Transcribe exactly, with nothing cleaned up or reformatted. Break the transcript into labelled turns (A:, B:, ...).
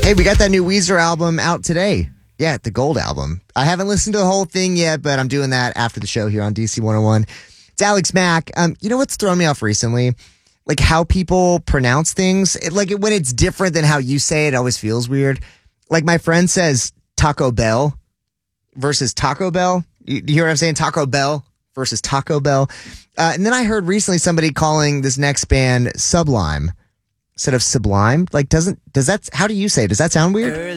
A: Hey, we got that new Weezer album out today. Yeah, the Gold album. I haven't listened to the whole thing yet, but I'm doing that after the show here on D C one oh one. It's Alex Mack. Um, you know what's thrown me off recently? Like how people pronounce things. It, like when it's different than how you say it, it always feels weird. Like my friend says Taco Bell versus Taco Bell. You, you hear what I'm saying? Taco Bell versus Taco Bell. Uh, and then I heard recently somebody calling this next band Sublime instead of Sublime. Like, doesn't, does that, how do you say it? Does that sound weird?